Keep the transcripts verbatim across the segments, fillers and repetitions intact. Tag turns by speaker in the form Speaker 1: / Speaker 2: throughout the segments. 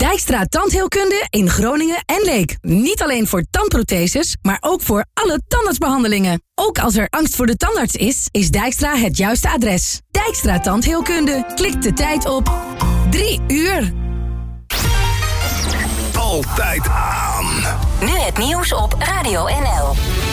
Speaker 1: Dijkstra Tandheelkunde in Groningen en Leek. Niet alleen voor tandprotheses, maar ook voor alle tandartsbehandelingen. Ook als er angst voor de tandarts is, is Dijkstra het juiste adres. Dijkstra Tandheelkunde. Klik de tijd op drie uur.
Speaker 2: Altijd aan.
Speaker 3: Nu het nieuws op Radio N L.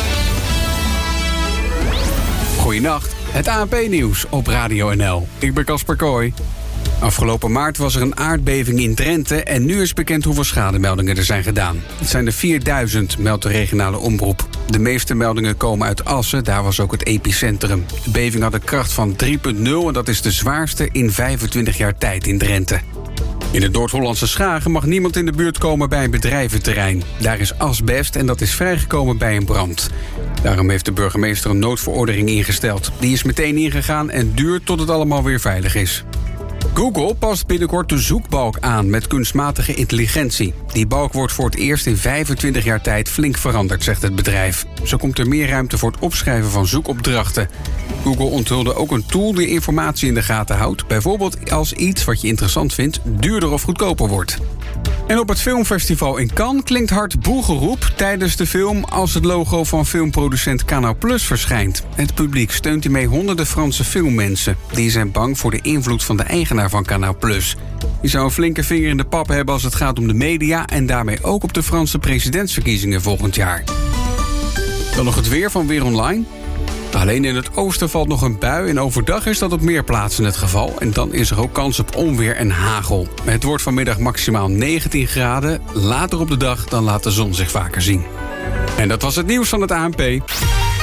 Speaker 4: Goeienacht, het A N P-nieuws op Radio N L. Ik ben Casper Kooi. Afgelopen maart was er een aardbeving in Drenthe en nu is bekend hoeveel schademeldingen er zijn gedaan. Het zijn er vierduizend, meldt de regionale omroep. De meeste meldingen komen uit Assen, daar was ook het epicentrum. De beving had een kracht van drie komma nul en dat is de zwaarste in vijfentwintig jaar tijd in Drenthe. In het Noord-Hollandse Schagen mag niemand in de buurt komen bij een bedrijventerrein. Daar is asbest en dat is vrijgekomen bij een brand. Daarom heeft de burgemeester een noodverordening ingesteld. Die is meteen ingegaan en duurt tot het allemaal weer veilig is. Google past binnenkort de zoekbalk aan met kunstmatige intelligentie. Die balk wordt voor het eerst in vijfentwintig jaar tijd flink veranderd, zegt het bedrijf. Zo komt er meer ruimte voor het opschrijven van zoekopdrachten. Google onthulde ook een tool die informatie in de gaten houdt. Bijvoorbeeld als iets wat je interessant vindt duurder of goedkoper wordt. En op het filmfestival in Cannes klinkt hard boegeroep tijdens de film als het logo van filmproducent Canal Plus verschijnt. Het publiek steunt hiermee honderden Franse filmmensen. Die zijn bang voor de invloed van de eigenaar van Canal Plus. Die zou een flinke vinger in de pap hebben als het gaat om de media en daarmee ook op de Franse presidentsverkiezingen volgend jaar. Dan nog het weer van Weer Online. Alleen in het oosten valt nog een bui en overdag is dat op meer plaatsen het geval. En dan is er ook kans op onweer en hagel. Het wordt vanmiddag maximaal negentien graden. Later op de dag dan laat de zon zich vaker zien. En dat was het nieuws van het A N P.